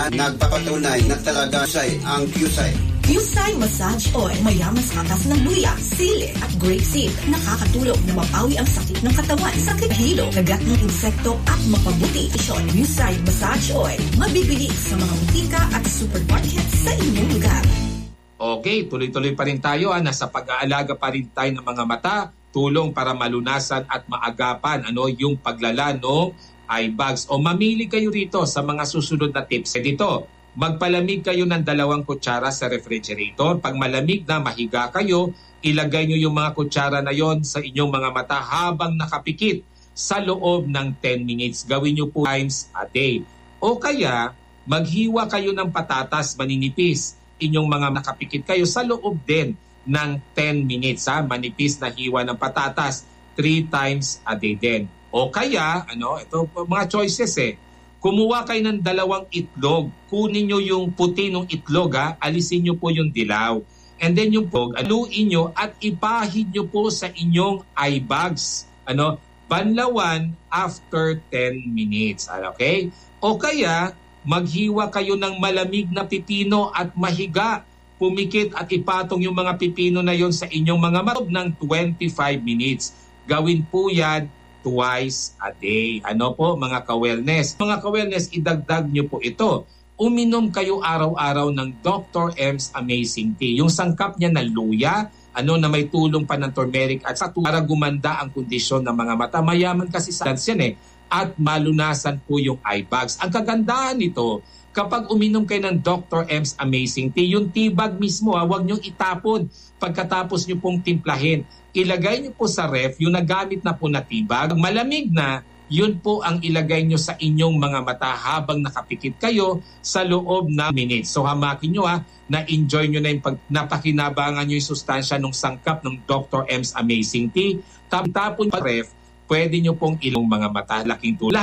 na nagpapatunay na talaga ang QSI. QSI Massage Oil, mayaman sa katas ng luya, sili at grapeseed. Nakakatulong na mapawi ang sakit ng katawan, sakit hilo, kagat ng insekto at mapabuti isyon. QSI Massage Oil, mabibili sa mga butika at supermarket sa inyong lugar. Okay, tuloy-tuloy pa rin tayo. Nasa pag-aalaga pa rin tayo ng mga mata, tulong para malunasan at maagapan yung paglala ng eye bags. O mamili kayo rito sa mga susunod na tips. Dito, magpalamig kayo ng 2 kutsara sa refrigerator. Pag malamig na, mahiga kayo, ilagay nyo yung mga kutsara na yon sa inyong mga mata habang nakapikit sa loob ng 10 minutes. Gawin nyo po times a day. O kaya, maghiwa kayo ng patatas maninipis. Inyong mga nakapikit kayo sa loob din ng 10 minutes. Manipis na hiwa ng patatas 3 times a day din. O kaya, ito mga choices Kumuha kayo ng 2 itlog. Kunin nyo yung puti ng itlog, alisin nyo po yung dilaw. And then yung itlog, aluin nyo at ipahid nyo po sa inyong eye bags. Banlawan after 10 minutes. Okay? O kaya, maghiwa kayo ng malamig na pipino at mahiga. Pumikit at ipatong yung mga pipino na yon sa inyong mga mata ng 25 minutes. Gawin po yan twice a day. Mga ka-wellness? Mga ka-wellness, idagdag nyo po ito. Uminom kayo araw-araw ng Dr. M's Amazing Tea. Yung sangkap niya na luya, na may tulong pa ng turmeric at para gumanda ang kondisyon ng mga mata. Mayaman kasi sa yan at malunasan po yung eye bags. Ang kagandahan nito, kapag uminom kayo ng Dr. M's Amazing Tea, yung tea bag mismo, huwag nyo itapon pagkatapos nyo pong timplahin. Ilagay nyo po sa ref, yung nagamit na po na tea bag. Malamig na, yun po ang ilagay nyo sa inyong mga mata habang nakapikit kayo sa loob ng minutes. So hamakin nyo na-enjoy nyo na yung napakinabangan nyo yung sustansya ng sangkap ng Dr. M's Amazing Tea. Tapon pa ref, pwede nyo pong ilong mga mata, laking tulad.